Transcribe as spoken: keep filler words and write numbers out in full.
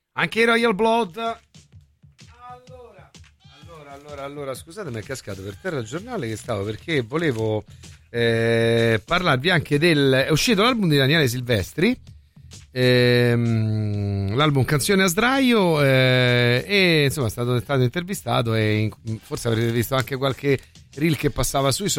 Anche i Royal Blood. Allora, allora, allora, allora, scusate, mi è cascato per terra il giornale che stavo, perché volevo eh, parlarvi anche del... È uscito l'album di Daniele Silvestri, ehm, l'album Canzone a sdraio, eh, e insomma è stato, è stato intervistato, e in, forse avrete visto anche qualche reel che passava sui